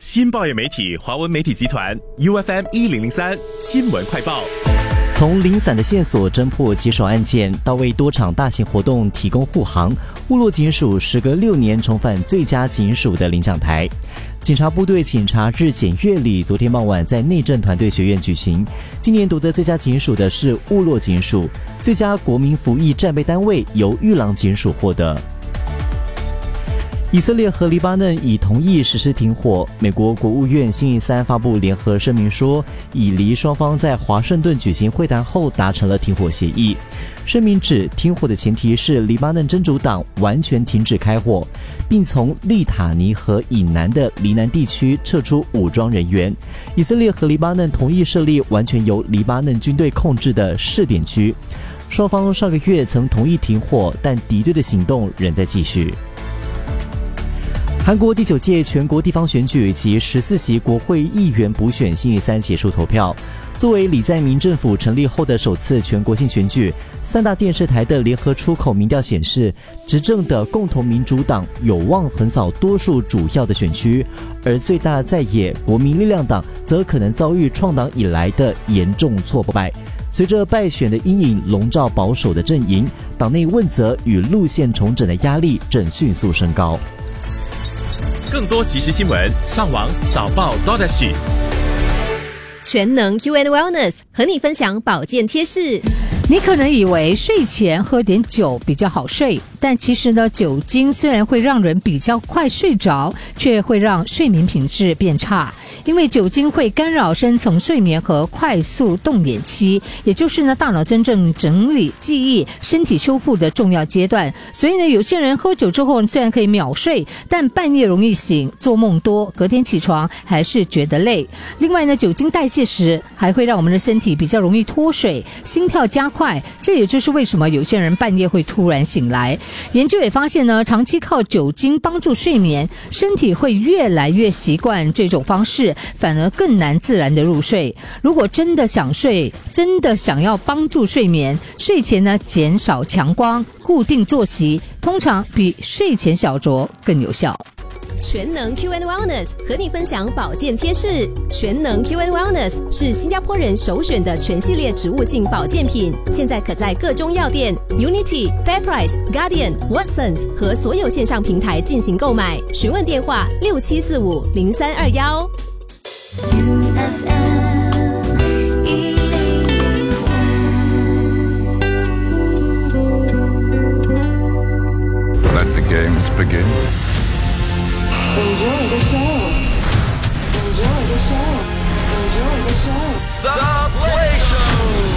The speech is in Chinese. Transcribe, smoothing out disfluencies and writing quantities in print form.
新报业媒体华文媒体集团 UFM 1003新闻快报。 从零散的线索侦破棘手案件，到为多场大型活动提供护航，部落警署时隔6年重返最佳警署的领奖台。警察部队警察日检阅礼昨天傍晚在内政团队学院举行。今年夺得最佳警署的是部落警署，最佳国民服役战备单位由玉郎警署获得。以色列和黎巴嫩已同意实施停火。美国国务院星期三发布联合声明说，以黎双方在华盛顿举行会谈后达成了停火协议。声明指，停火的前提是黎巴嫩真主党完全停止开火，并从利塔尼河以南的黎南地区撤出武装人员。以色列和黎巴嫩同意设立完全由黎巴嫩军队控制的试点区。双方上个月曾同意停火，但敌对的行动仍在继续。韩国第9届全国地方选举及14席国会议员补选星期三结束投票。作为李在明政府成立后的首次全国性选举，3大电视台的联合出口民调显示，执政的共同民主党有望横扫多数主要的选区，而最大在野国民力量党则可能遭遇创党以来的严重挫败。随着败选的阴影笼罩保守的阵营，党内问责与路线重整的压力正迅速升高。 更多即时新闻，上网早报 .SG。 全能 UN Wellness 和你分享保健贴士。 你可能以为睡前喝点酒比较好睡，但其实呢，酒精虽然会让人比较快睡着，却会让睡眠品质变差。因为酒精会干扰深层睡眠和快速动眼期，也就是呢大脑真正整理记忆、身体修复的重要阶段。所以呢，有些人喝酒之后虽然可以秒睡，但半夜容易醒，做梦多，隔天起床还是觉得累。另外呢，酒精代谢时还会让我们的身体比较容易脱水，心跳加快，这也就是为什么有些人半夜会突然醒来。研究也发现呢，长期靠酒精帮助睡眠，身体会越来越习惯这种方式，反而更难自然的入睡。如果真的想睡，真的想要帮助睡眠，睡前呢减少强光，固定作息，通常比睡前小酌更有效。 全能 QN Wellness 和你分享保健贴士。全能 QN Wellness 是新加坡人首选的全系列植物性保健品，现在可在各中药店、Unity、FairPrice、Guardian、Watsons 和所有线上平台进行购买。询问电话67450321。 Let the games begin. Enjoy the show. Enjoy the show. Enjoy the show. Enjoy the show.